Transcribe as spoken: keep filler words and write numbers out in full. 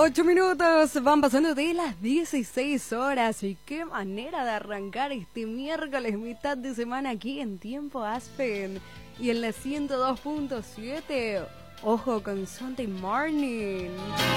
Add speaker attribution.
Speaker 1: ocho minutos van pasando de las dieciséis horas. Y qué manera de arrancar este miércoles, mitad de semana aquí en Tiempo Aspen. Y en la ciento dos punto siete, ojo con Sunday Morning.